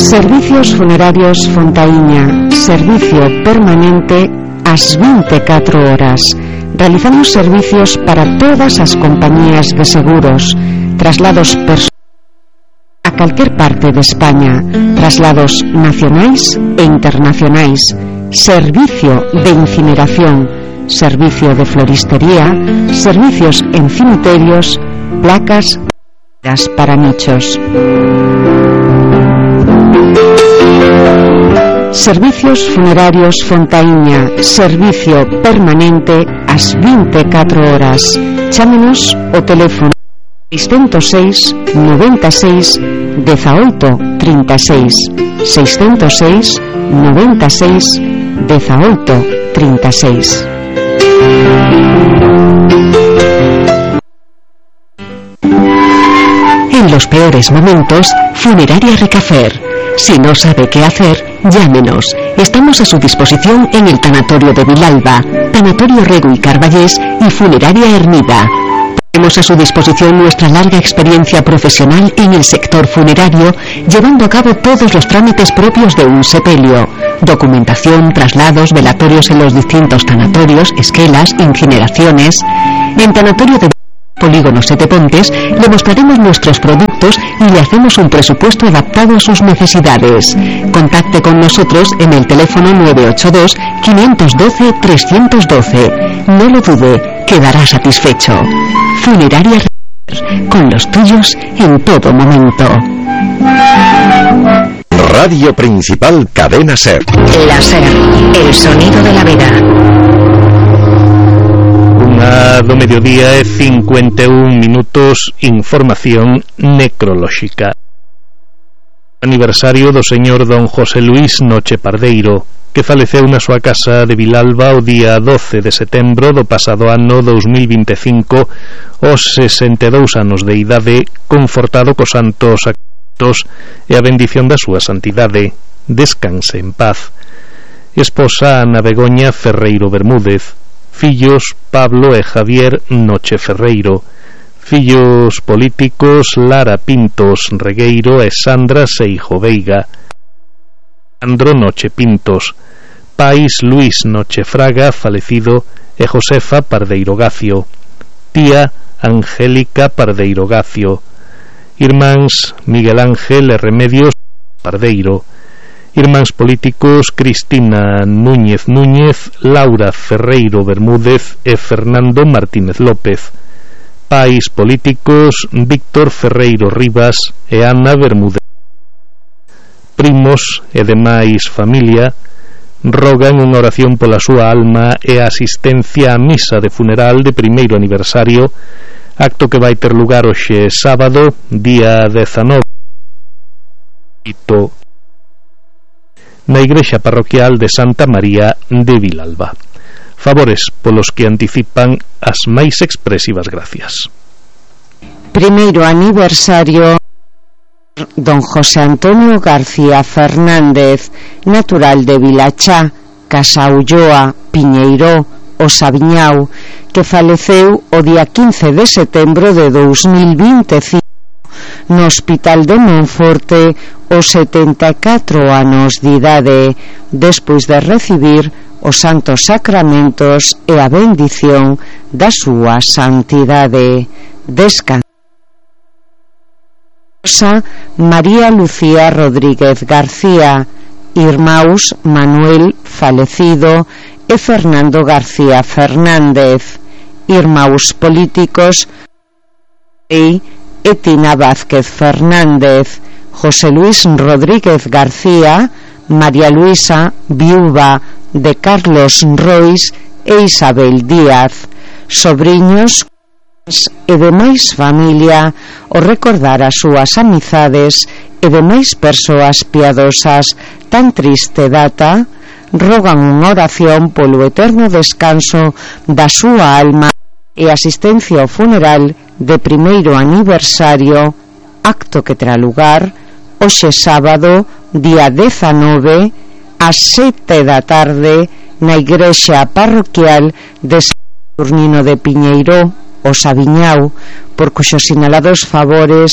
Servicios Funerarios Fontaíña, servicio permanente ás 24 horas. Realizamos servicios para todas as compañías de seguros, traslados a calquer parte de España, traslados nacionais e internacionais, servicio de incineración, servicio de floristería, servicios en cemiterios, placas para nichos. Servicios Funerarios Fontaíña, servicio permanente ás 24 horas. Chámenos o teléfono 606 96 18 36, 606 96 18 36. En los peores momentos, Funeraria Recafer. Si no sabe qué hacer, llámenos. Estamos a su disposición en el Tanatorio de Vilalba, Tanatorio Rego y Carballés y Funeraria Ermida. Tenemos a su disposición nuestra larga experiencia profesional en el sector funerario, llevando a cabo todos los trámites propios de un sepelio: documentación, traslados, velatorios en los distintos tanatorios, esquelas, incineraciones. En Tanatorio de Polígono Sete Pontes le mostraremos nuestros productos y le hacemos un presupuesto adaptado a sus necesidades. Contacte con nosotros en el teléfono 982 512 312. No lo dude, quedará satisfecho. Funeraria con los tuyos en todo momento. Radio Principal Cadena Ser. La Ser, el sonido de la vida. Do mediodía e 51 minutos. Información necrolóxica. Aniversario do señor don José Luís Noche Pardeiro, que faleceu na súa casa de Vilalba o día 12 de setembro do pasado ano 2025 aos 62 anos de idade, confortado cos santos sacramentos e a bendición da súa santidade. Descanse en paz. Esposa Ana Begoña Ferreiro Bermúdez. Fillos Pablo e Javier Noche Ferreiro. Fillos políticos Lara Pintos Regueiro e Sandra Seijo Veiga. Andro Noche Pintos. Pais Luís Noche Fraga, falecido, e Josefa Pardeiro Gacio. Tía Angélica Pardeiro Gacio. Irmáns Miguel Ángel e Remedios Pardeiro. Irmáns políticos Cristina Núñez Núñez, Laura Ferreiro Bermúdez e Fernando Martínez López. Pais políticos Víctor Ferreiro Rivas e Ana Bermúdez. Primos e demais familia rogan unha oración pola súa alma e a asistencia á misa de funeral de primeiro aniversario, acto que vai ter lugar hoxe sábado, día 19 na igrexa parroquial de Santa María de Vilalba. Favores polos que anticipan as máis expresivas gracias. Primeiro aniversario don José Antonio García Fernández, natural de Vilachá, Casa Ulloa, Piñeiró, o Sabiñao, que faleceu o día 15 de setembro de 2025 no Hospital de Monforte aos 74 anos de idade, despois de recibir os santos sacramentos e a bendición da súa santidade. Descansa María Lucía Rodríguez García, irmãos Manuel falecido e Fernando García Fernández. Irmãos políticos e Tina Vázquez Fernández, José Luis Rodríguez García, María Luisa, viúva de Carlos Rois e Isabel Díaz. Sobriños e demais familia o recordar as súas amizades e demais persoas piadosas tan triste data, rogan unha oración polo eterno descanso da súa alma e asistencia ao funeral de primeiro aniversario, acto que terá lugar hoxe sábado, día 19 ás 7 da tarde na igrexa parroquial de Saturnino de Piñeiró, o Sabiñao, por cuxos sinalados favores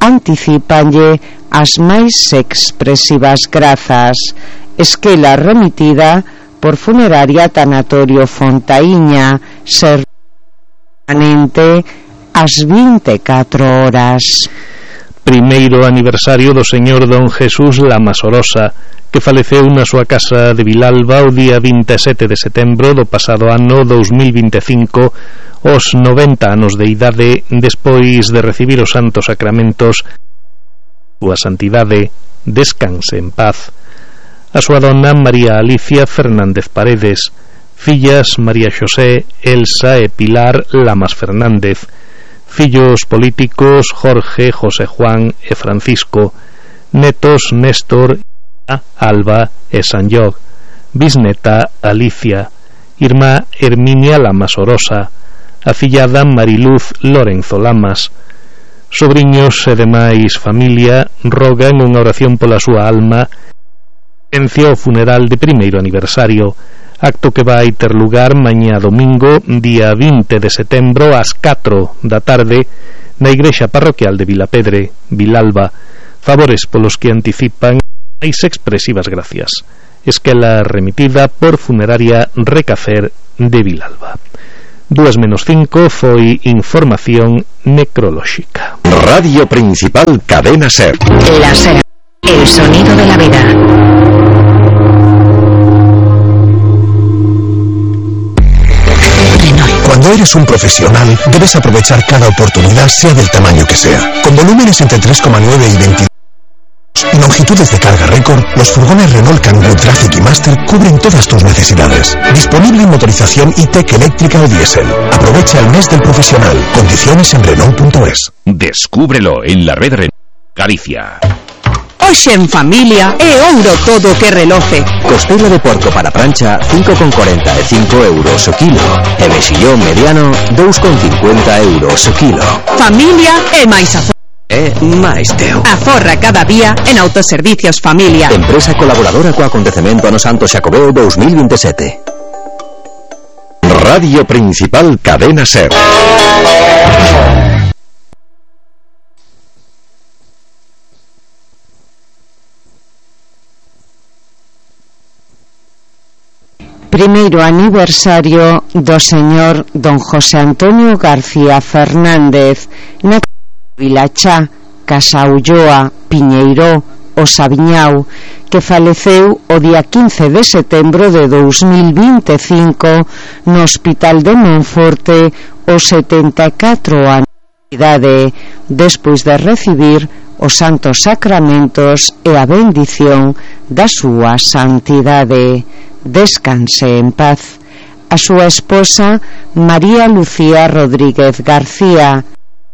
anticípanlle as máis expresivas grazas. Esquela remitida por Funeraria Tanatorio Fontaíña, ser permanente ás 24 horas. Primeiro aniversario do señor don Jesús Lamas Orosa, que faleceu na súa casa de Vilalba o día 27 de setembro do pasado ano 2025, aos 90 anos de idade, despois de recibir os santos sacramentos. Súa santidade descanse en paz. A súa dona María Alicia Fernández Paredes, fillas María Xosé, Elsa e Pilar Lamas Fernández, fillos políticos Jorge, José Juan e Francisco, netos Néstor, Alba e Sanllog, bisneta Alicia, irmá Herminia Lamas Orosa, afillada Mariluz Lorenzo Lamas. Sobriños e demais familia rogan unha oración pola súa alma en o funeral de primeiro aniversario, acto que vai ter lugar mañá domingo, día 20 de setembro, ás 4 da tarde, na igrexa parroquial de Vilapedre, Vilalba. Favores polos que anticipan máis expresivas gracias. Esquela remitida por Funeraria Recafer de Vilalba. 2:05 foi información necrolóxica. Radio Principal Cadena SER. La SER, el sonido de la vida. Cuando eres un profesional, debes aprovechar cada oportunidad, sea del tamaño que sea. Con volúmenes entre 3,9 y 22 y longitudes de carga récord, los furgones Renault Kangoo Traffic y Master cubren todas tus necesidades. Disponible en motorización e-Tech eléctrica o diésel. Aprovecha el mes del profesional. Condiciones en Renault.es. Descúbrelo en la red Renault Galicia. Hoxe en familia é ouro todo que reloce. Costela de porco para prancha 5,45 euros o kilo. E mexillón mediano 2,50 euros o kilo. Familia é máis aforra. É máis teu. Aforra cada día en Autoservicios Familia. Empresa colaboradora co acontecemento ano Santo Xacobeo 2027. Radio Principal Cadena SER. Primeiro aniversario do señor don José Antonio García Fernández na Vilachá, Casa Ulloa, Piñeiró, o Sabiñao, que faleceu o día 15 de setembro de 2025 no Hospital de Monforte aos 74 anos de idade, despois de recibir os santos sacramentos e a bendición da súa santidade. Descanse en paz. A súa esposa María Lucía Rodríguez García,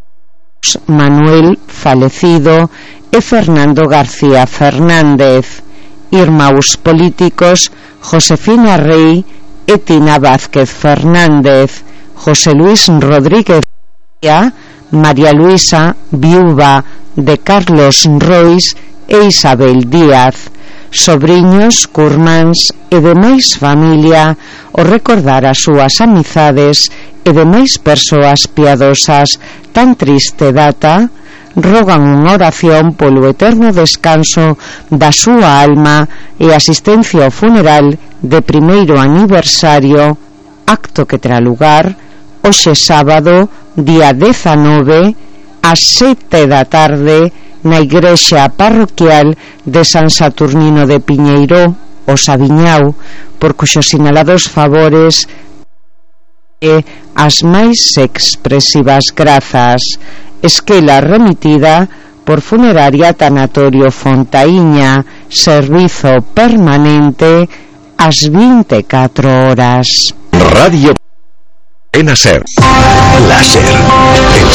Manuel falecido e Fernando García Fernández, irmãos políticos Josefina Rey e Tina Vázquez Fernández, José Luis Rodríguez García, María Luisa, viúva de Carlos Rois e Isabel Díaz, sobriños, curmáns e demais familia, o recordar as súas amizades e demais persoas piadosas tan triste data, rogan unha oración polo eterno descanso da súa alma e asistencia ao funeral de primeiro aniversario, acto que terá lugar hoxe sábado, día 19, ás 7 da tarde, na igrexa parroquial de San Saturnino de Piñeiró, o Sabiñao, por cuxos sinalados favores e as máis expresivas grazas. Esquela remitida por Funeraria Tanatorio Fontaíña, servizo permanente ás 24 horas. Radio Cadena SER. La SER, el